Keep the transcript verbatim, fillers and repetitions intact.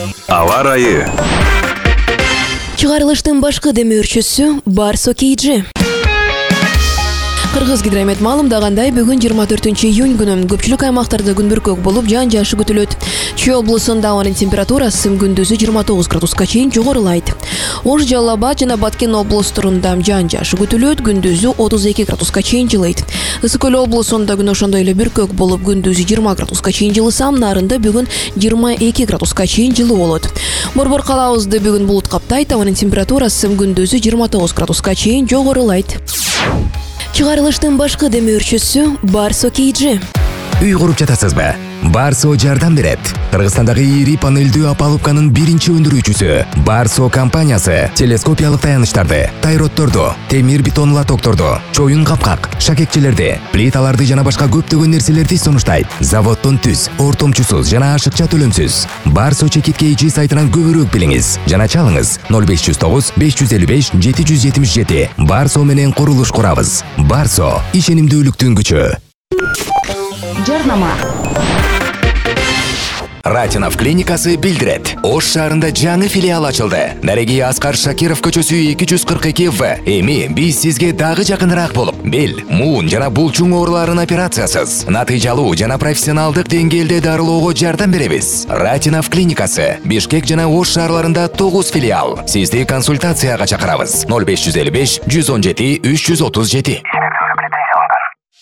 Ава ырайы. Чыгарылыштын башкы демөөрчүсү Барсо Кейджи. Кыргыз гидромет маалымдагандай, бүгүн жыйырма төртүнчү июнь күнү көпчүлүк аймактарда күн бүркөк болуп, жаан жаашы күтүлөт. Чүй облусунда ауанын температурасы күндүзү жыйырма тогуз градуска чейин жогорулайт. Ош, Жалал Абад жана Баткен облустарында жаан жаашы күтүлөт, күндүзү отуз эки градуска чейин жылыйт. Ысык Көл облусунда күн ошондой эле бүркөк болуп, күндүзү жыйырма градуска чейин жылыса, нарында бүгүн жыйырма эки градуска чейин жылуу болот. Борбор калаабызды бүгүн булут каптайт, ауанын температурасы күндүзү жыйырма тогуз градуска чейин жогорулайт. Чыгарылыштын башкы демөөрчүсү Барсо Кейджи. Үй куруп жатасызбы? Барсо жардам берет. Кыргызстандагы ири панелдүү опалубканын биринчи өндүрүүчүсү Барсо компаниясы телескопиялык таяныштарды, тайротторду, темир бетон лотокторду, чоюн капкак, шакекчелерди, плиталарды жана башка көптөгөн нерселерди сунуштайт. Заводдон түз, ортомчусуз жана ашыкча төлөмсүз. Барсо Чекит Кейджи сайтынан көбүрөөк билиңиз жана чалыңыз ноль беш жүз тогуз беш жүз элүү беш жети жүз жетимиш жети. Барсо менен курулуш курабыз. Барсо ишенимдүүлүктүн күчү. Жарнама. Ратинов клиникасы билдирет. Ош шаарында жаңы филиал ачылды. Нареги Аскар Шакиров көчөсү эки жүз кырк эки В. Эми биз сизге дагы жакыныраак болуп, бел, муун жана булчуң ооруларын операциясыз, натыйжалуу жана профессионалдык деңгээлде дарылоого жардам беребиз. Ратинов клиникасы Бишкек жана Ош шаарларында тогуз филиал. Сизди консультацияга чакырабыз. ноль беш жүз элүү беш жүз он жети үч жүз отуз жети.